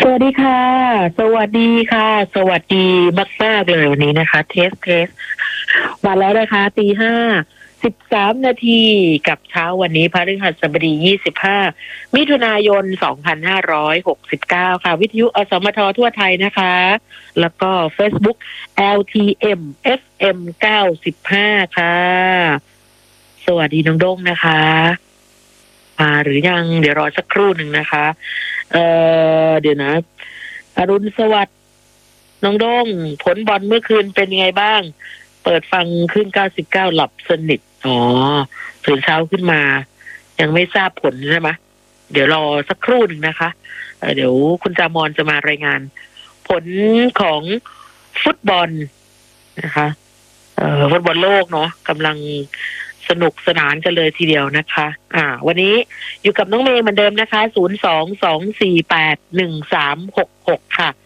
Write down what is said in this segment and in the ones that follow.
วัสดีค่ะ สวัสดีค่ะ สวัสดีมากๆเลยวันนี้นะคะเทสมาแล้วนะคะตี 5:13กับเช้าวันนี้พฤหัสบดี25 มิถุนายน 2569ค่ะวิทยุอสมททั่วไทยนะคะแล้วก็ Facebook LTM FM 95ค่ะสวัสดีน้องด้งนะคะหรือยังเดี๋ยวรอสักครู่หนึ่งนะคะเดี๋ยวนะอรุณสวัสดิ์น้องด้งผลบอลเมื่อคืนเป็นยังไงบ้างเปิดฟังขึ้น99หลับสนิทตื่นเช้าขึ้นมายังไม่ทราบผลใช่ไหมเดี๋ยวรอสักครู่หนึ่งนะคะเดี๋ยวคุณจามอนจะมารายงานผลของฟุตบอลนะคะฟุตบอลโลกเนาะกำลังสนุกสนานกันเลยทีเดียวนะคะวันนี้อยู่กับน้องเมย์เหมือนเดิมนะคะ022481366ค่ะ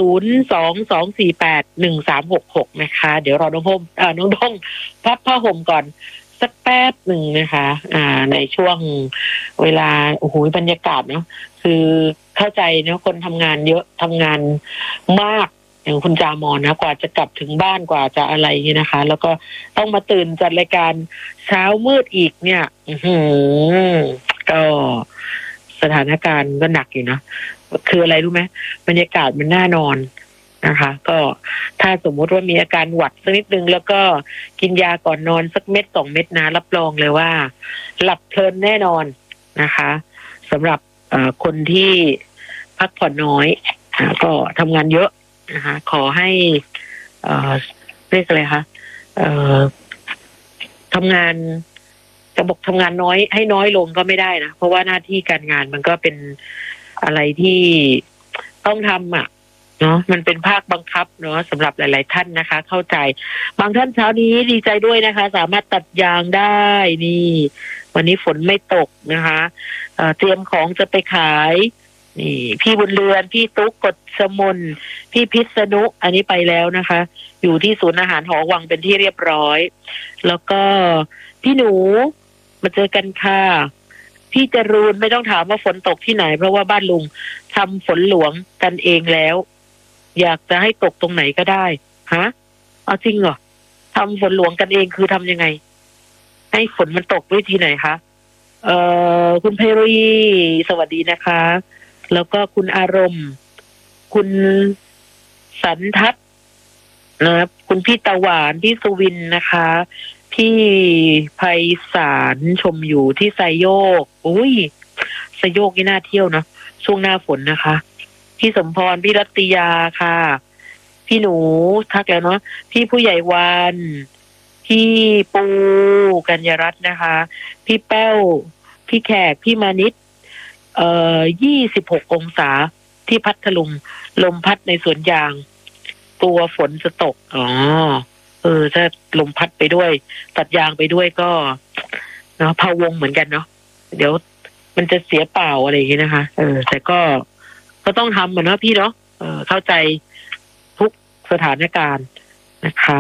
022481366นะคะเดี๋ยวรอน้องด้งพับผ้าห่มก่อนสักแป๊บหนึ่งนะคะในช่วงเวลาโอ้โหบรรยากาศเนาะคือเข้าใจเนาะคนทำงานเยอะทำงานมากอย่างคุณจามอนนะกว่าจะกลับถึงบ้านกว่าจะอะไรนี่นะคะแล้วก็ต้องมาตื่นจัดรายการเช้ามืดอีกเนี่ยก็สถานการณ์ก็หนักอยู่นะคืออะไรรู้ไหมบรรยากาศมันน่านอนนะคะก็ถ้าสมมุติว่ามีอาการหวัดสักนิดนึงแล้วก็กินยาก่อนนอนสักเม็ด2 เม็ดนะรับรองเลยว่าหลับเพลินแน่นอนนะคะสำหรับคนที่พักผ่อนน้อยก็ทำงานเยอะนะคะขอให้เรียกอะไรคะทำงานจะบอกทำงานน้อยให้น้อยลงก็ไม่ได้นะเพราะว่าหน้าที่การงานมันก็เป็นอะไรที่ต้องทำเนาะมันเป็นภาคบังคับเนาะสำหรับหลายๆท่านนะคะเข้าใจบางท่านเช้านี้ดีใจด้วยนะคะสามารถตัดยางได้นี่วันนี้ฝนไม่ตกนะคะเตรียมของจะไปขายนี่พี่บุญเรือนพี่ตุ๊กกฎสมนพี่พิษณุอันนี้ไปแล้วนะคะอยู่ที่ศูนย์อาหารหอวังเป็นที่เรียบร้อยแล้วก็พี่หนูมาเจอกันค่ะพี่จรูนไม่ต้องถามว่าฝนตกที่ไหนเพราะว่าบ้านลุงทำฝนหลวงกันเองแล้วอยากจะให้ตกตรงไหนก็ได้ฮะเอาจริงเหรอทำฝนหลวงกันเองคือทำยังไงให้ฝนมันตกวิธีไหนคะคุณเพรีสวัสดีนะคะแล้วก็คุณอารมณ์คุณสันทัศน์นะครับคุณพี่ตะหวานพี่สุวินนะคะพี่ไพศาลชมอยู่ที่ไซโยกอุ้ยไซโยกนี่น่าเที่ยวนะช่วงหน้าฝนนะคะพี่สมพรพี่รัตยาค่ะพี่หนูทักแล้วเนาะพี่ผู้ใหญ่วันพี่ปูกัญญรัตน์นะคะพี่แป้วพี่แขกพี่มานิด26 องศาที่พัทลุงลมพัดในสวนยางตัวฝนจะตกถ้าลมพัดไปด้วยตัดยางไปด้วยก็เนาะพะวงเหมือนกันเนาะเดี๋ยวมันจะเสียเปล่าอะไรอย่างนี้นะคะแต่ก็ต้องทำเหมือนว่าพี่เนาะเข้าใจทุกสถานการณ์นะคะ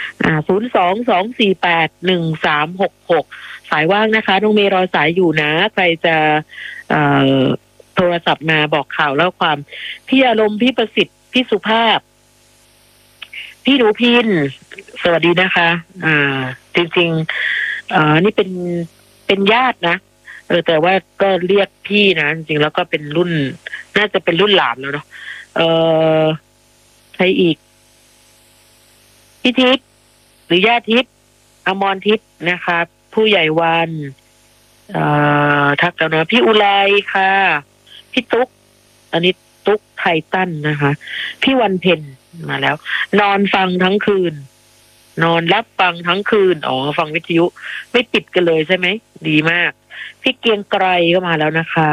022481366สายว่างนะคะน้องเมย์รอสายอยู่นะใครจะโทรศัพท์มาบอกข่าวแล้วความพี่อารมณ์พี่ประสิทธิ์พี่สุภาพพี่หนูพินสวัสดีนะคะจริงๆนี่เป็นญาตินะแต่ว่าก็เรียกพี่นะจริงๆแล้วก็เป็นรุ่นน่าจะเป็นรุ่นหลานแล้วเนาะใครอีกพี่ทิพย์หรือย่าทิพย์อมรทิพย์นะคะผู้ใหญ่วันทักแล้วนะพี่อุไรค่ะพี่ตุ๊กอันนี้ตุ๊กไททันนะคะพี่วันเพ็ญมาแล้วนอนฟังทั้งคืนนอนรับฟังทั้งคืนฟังวิทยุไม่ปิดกันเลยใช่ไหมดีมากพี่เกียงไกรก็มาแล้วนะคะ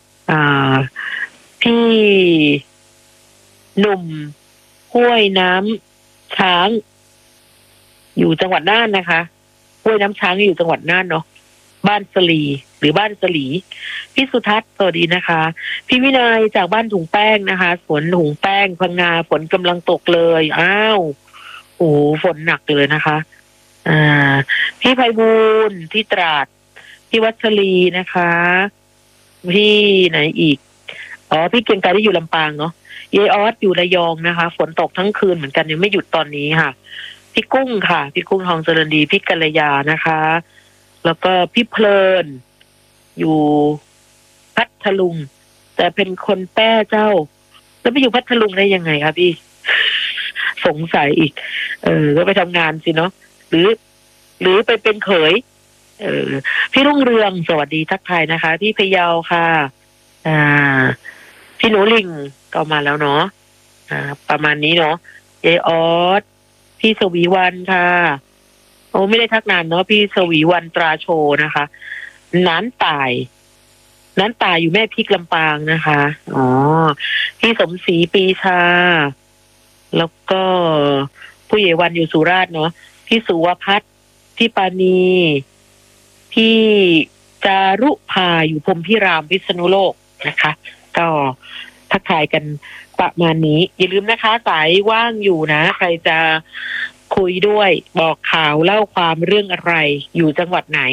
พี่หนุ่มห้วยน้ำช้างอยู่จังหวัดน่านนะคะห้วยน้ำช้างอยู่จังหวัดน่านเนาะบ้านสลีหรือบ้านสลีพี่สุทัศน์สวัสดีนะคะพี่วินัยจากบ้านถุงแป้งนะคะสวนถุงแป้งพังงาฝนกำลังตกเลยโอ้ฝนหนักเลยนะคะพี่ไพบูลย์ที่ตราดพี่วัชรีนะคะพี่ไหนอีกพี่เกียงไกรที่อยู่ลำปางเนาะยายออสอยู่ระยองนะคะฝนตกทั้งคืนเหมือนกันยังไม่หยุดตอนนี้ค่ะพี่กุ้งค่ะพี่กุ้งทองเจริญดีพี่กัลยานะคะ แล้วก็พี่เพลินอยู่พัทลุงแต่เป็นคนแป้เจ้าแล้วไปอยู่พัทลุงได้ยังไงครับพี่สงสัยอีกก็ไปทำงานสิเนาะหรือไปเป็นเขยพี่รุ่งเรืองสวัสดีทักทายนะคะพี่พะเยาค่ะพี่หนูลิงก็มาแล้วเนาะประมาณนี้เนาะยายออสพี่สวีวันค่ะโอ้ไม่ได้ทักนานเนาะพี่สวีวันตราโชนะคะน้นตายอยู่แม่พริกลำปางนะคะอ๋อพี่สมศรีปีชาแล้วก็ผู้ใหญ่วันอยู่สุราษฎร์เนาะพี่สุวพัฒน์พี่ปานีพี่จารุภาอยู่พรหมพิรามพิษณุโลกนะคะก็ทักทายกันประมาณนี้อย่าลืมนะคะสายว่างอยู่นะใครจะคุยด้วยบอกข่าวเล่าความเรื่องอะไรอยู่จังหวัดไหน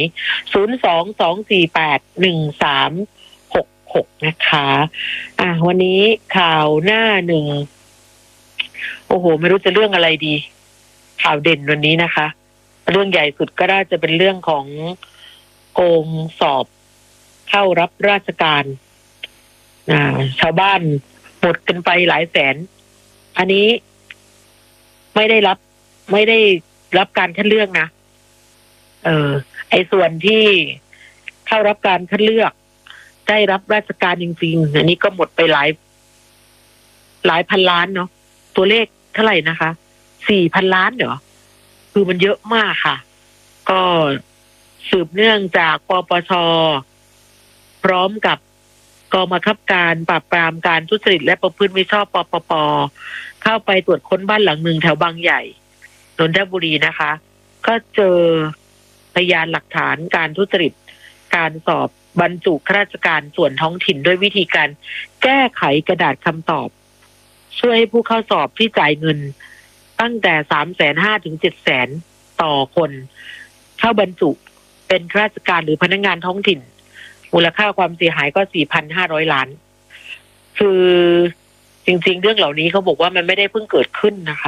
022481366นะคะวันนี้ข่าวหน้าหนึ่งโอ้โหไม่รู้จะเรื่องอะไรดีข่าวเด่นวันนี้นะคะเรื่องใหญ่สุดก็น่าจะเป็นเรื่องของโกงสอบเข้ารับราชการชาวบ้านหมดกันไปหลายแสนอันนี้ไม่ได้รับการคัดเลือกนะไอ้ส่วนที่เข้ารับการคัดเลือกได้รับราชการจริงๆอันนี้ก็หมดไปหลายพันล้านเนาะตัวเลขเท่าไหร่นะคะ4,000 ล้านเหรอคือมันเยอะมากค่ะก็สืบเนื่องจากปปช.พร้อมกับกองบังคับการปราบปรามการทุจริตและประพฤติมิชอบปปป.เข้าไปตรวจค้นบ้านหลังหนึ่งแถวบางใหญ่นนทบุรีนะคะก็เจอพยานหลักฐานการทุจริตการสอบบรรจุข้าราชการส่วนท้องถิ่นด้วยวิธีการแก้ไขกระดาษคำตอบช่วยให้ผู้เข้าสอบที่จ่ายเงินตั้งแต่350,000 ถึง 700,000ต่อคนเข้าบรรจุเป็นข้าราชการหรือพนักงานท้องถิ่นมูลค่าความเสียหายก็ 4,500 ล้านคือจริงๆเรื่องเหล่านี้เขาบอกว่ามันไม่ได้เพิ่งเกิดขึ้นนะคะ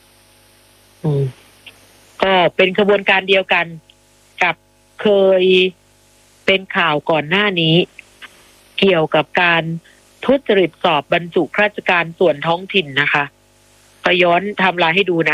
ก็เป็นขบวนการเดียวกันกับเคยเป็นข่าวก่อนหน้านี้เกี่ยวกับการทุจริตสอบบรรจุข้าราชการส่วนท้องถิ่นนะคะก็ย้อนไทม์ไลน์ให้ดูนะ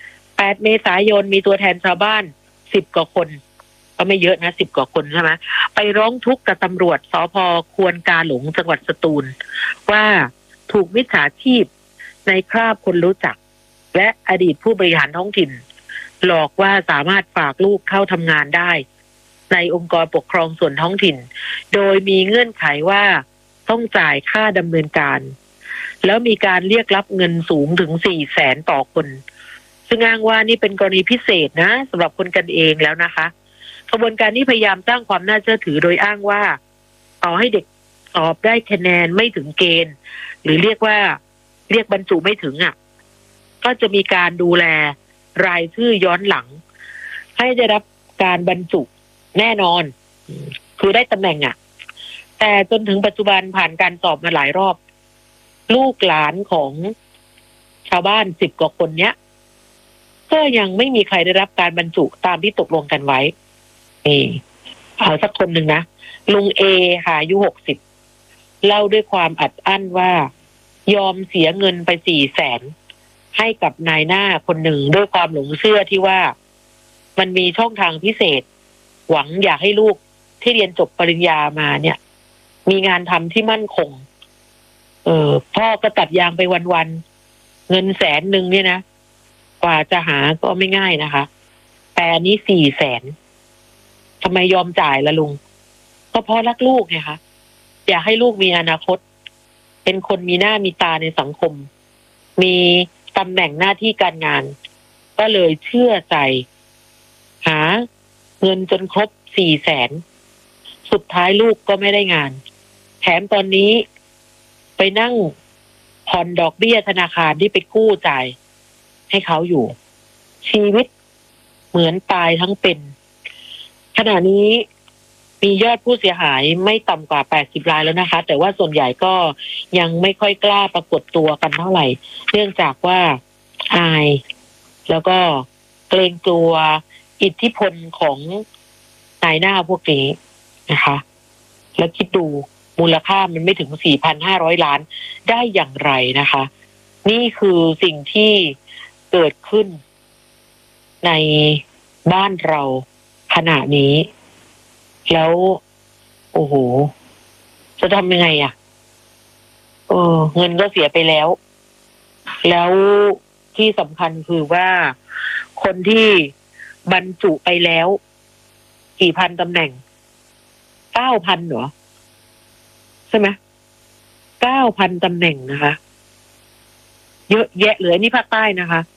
8 เมษายนมีตัวแทนชาวบ้าน10 กว่าคนก็ไม่เยอะนะ10 กว่าคนใช่ไหมไปร้องทุกข์กับตำรวจสภ.ควนกาหลงจังหวัดสตูลว่าถูกมิจฉาชีพในคราบคนรู้จักและอดีตผู้บริหารท้องถิ่นหลอกว่าสามารถฝากลูกเข้าทำงานได้ในองค์กรปกครองส่วนท้องถิ่นโดยมีเงื่อนไขว่าต้องจ่ายค่าดำเนินการแล้วมีการเรียกรับเงินสูงถึง400,000ต่อคนซึ่งอ้างว่านี่เป็นกรณีพิเศษนะสำหรับคนกันเองแล้วนะคะกระบวนการนี้พยายามสร้างความน่าเชื่อถือโดยอ้างว่าต่อให้เด็กสอบได้คะแนนไม่ถึงเกณฑ์หรือเรียกบรรจุไม่ถึงก็จะมีการดูแลรายชื่อย้อนหลังให้ได้รับการบรรจุแน่นอนคือได้ตำแหน่งแต่จนถึงปัจจุบันผ่านการสอบมาหลายรอบลูกหลานของชาวบ้าน10 กว่าคนเนี้ยก็ยังไม่มีใครได้รับการบรรจุตามที่ตกลงกันไว้เอาสักคนหนึ่งนะลุงเอค่ะอายุ60เล่าด้วยความอัดอั้นว่ายอมเสียเงินไป400,000ให้กับนายหน้าคนหนึ่งด้วยความหลงเชื่อที่ว่ามันมีช่องทางพิเศษหวังอยากให้ลูกที่เรียนจบปริญญามาเนี่ยมีงานทำที่มั่นคงพ่อก็ตัดยางไปวันๆเงิน100,000เนี่ยนะกว่าจะหาก็ไม่ง่ายนะคะแต่อันนี้400,000ทำไมยอมจ่ายละลุงก็เพราะรักลูกไงคะอยากให้ลูกมีอนาคตเป็นคนมีหน้ามีตาในสังคมมีตำแหน่งหน้าที่การงานก็เลยเชื่อใจหาเงินจนครบ400,000สุดท้ายลูกก็ไม่ได้งานแถมตอนนี้ไปนั่งผ่อนดอกเบี้ยธนาคารที่ไปกู้จ่ายให้เขาอยู่ชีวิตเหมือนตายทั้งเป็นขณะนี้มียอดผู้เสียหายไม่ต่ำกว่า80 รายแล้วนะคะ แต่ว่าส่วนใหญ่ก็ยังไม่ค่อยกล้าปรากฏตัวกันเท่าไหร่เนื่องจากว่าอายแล้วก็เกรงกลัวอิทธิพลของนายหน้าพวกนี้นะคะ แล้วคิดดูมูลค่ามันไม่ถึง 4,500 ล้านได้อย่างไรนะคะ นี่คือสิ่งที่เกิดขึ้นในบ้านเราขณะนี้ แล้วโอ้โหจะทำยังไงอ่ะเงินก็เสียไปแล้ว แล้วที่สำคัญคือว่าคนที่บรรจุไปแล้วกี่พันตำแหน่ง 9,000 เหรอใช่ไหม 9,000 ตำแหน่งนะคะ เยอะแยะเลยนี่ภาคใต้นะคะ